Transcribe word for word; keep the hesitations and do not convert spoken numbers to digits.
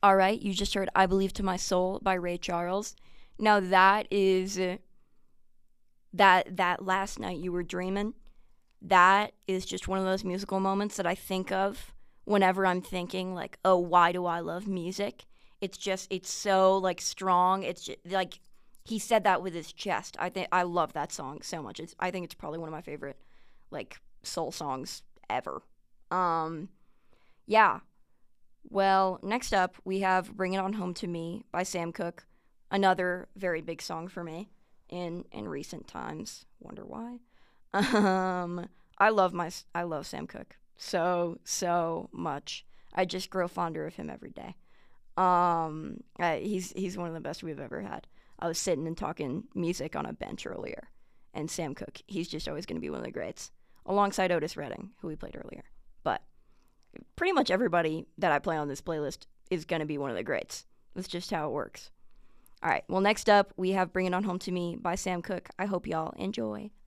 All right, you just heard I Believe to My Soul by Ray Charles. Now that is uh, that that last night you were dreaming. That is just one of those musical moments that I think of whenever I'm thinking like, "Oh, why do I love music?" It's just it's so like strong. It's just, like he said that with his chest. I think I love that song so much. It's I think it's probably one of my favorite like soul songs ever. Um yeah, well, next up, we have Bring It On Home to Me by Sam Cooke, another very big song for me in in recent times. Wonder why? Um, I love my I love Sam Cooke so so much. I just grow fonder of him every day. Um, uh, he's he's one of the best we've ever had. I was sitting and talking music on a bench earlier, and Sam Cooke, he's just always going to be one of the greats, alongside Otis Redding, who we played earlier. But pretty much everybody that I play on this playlist is going to be one of the greats. That's just how it works. All right, well, next up, we have Bring It On Home to Me by Sam Cooke. I hope y'all enjoy.